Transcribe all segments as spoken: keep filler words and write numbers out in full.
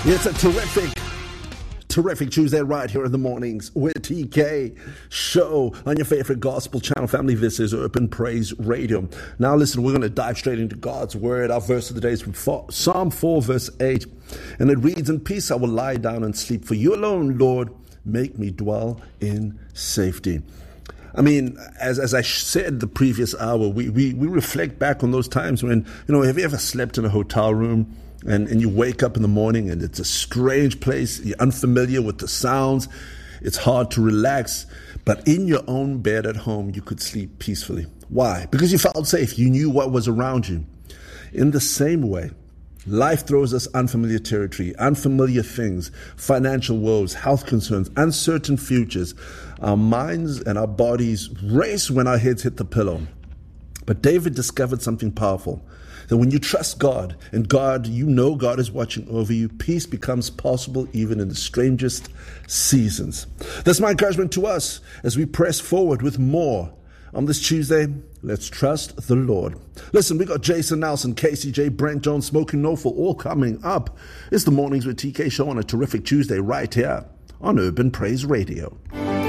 It's a terrific, terrific Tuesday right here in the mornings with T K show on your favorite gospel channel. Family, this is Urban Praise Radio. Now listen, we're going to dive straight into God's word. Our verse of the day is from Psalm four verse eight. And it reads, "In peace I will lie down and sleep. For you alone, Lord, make me dwell in safety." I mean, as as I said the previous hour, we, we, we reflect back on those times when, you know, have you ever slept in a hotel room and, and you wake up in the morning and it's a strange place, you're unfamiliar with the sounds, it's hard to relax, but in your own bed at home, you could sleep peacefully. Why? Because you felt safe, you knew what was around you. In the same way, life throws us unfamiliar territory, unfamiliar things, financial woes, health concerns, uncertain futures. Our minds and our bodies race when our heads hit the pillow. But David discovered something powerful. That when you trust God, and God, you know God is watching over you, peace becomes possible even in the strangest seasons. That's my encouragement to us as we press forward with more. On this Tuesday, let's trust the Lord. Listen, we got Jason Nelson, Casey J, Brent Jones, Smoking Knowful, all coming up. It's the Mornings with T K show on a terrific Tuesday right here on Urban Praise Radio.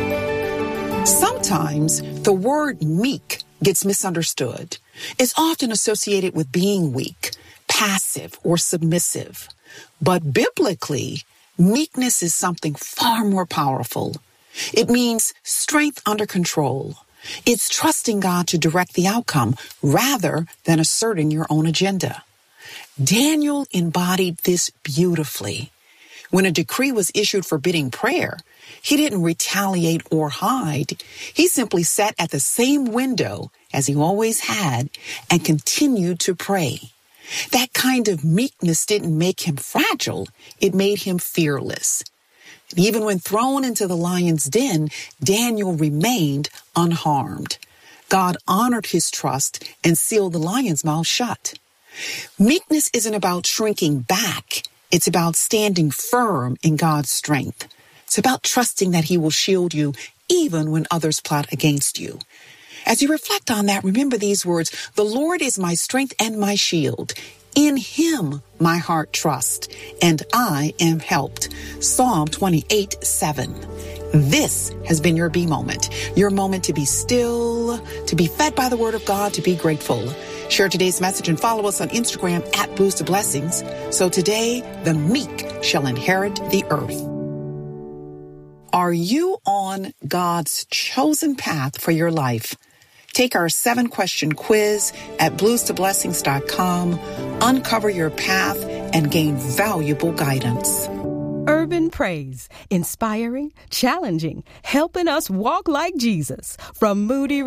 Sometimes the word meek gets misunderstood. It's often associated with being weak, passive, or submissive. But biblically, meekness is something far more powerful. It means strength under control. It's trusting God to direct the outcome rather than asserting your own agenda. Daniel embodied this beautifully. When a decree was issued forbidding prayer, he didn't retaliate or hide. He simply sat at the same window as he always had and continued to pray. That kind of meekness didn't make him fragile. It made him fearless. And even when thrown into the lion's den, Daniel remained unharmed. God honored his trust and sealed the lion's mouth shut. Meekness isn't about shrinking back. It's about standing firm in God's strength. It's about trusting that he will shield you even when others plot against you. As you reflect on that, remember these words: "The Lord is my strength and my shield. In him my heart trusts, and I am helped." Psalm twenty-eight seven. This has been your B moment, your moment to be still, to be fed by the word of God, to be grateful. Share today's message and follow us on Instagram at Blues to Blessings. So today, the meek shall inherit the earth. Are you on God's chosen path for your life? Take our seven-question quiz at blues to blessings dot com. Uncover your path and gain valuable guidance. Urban Praise, inspiring, challenging, helping us walk like Jesus. From Moody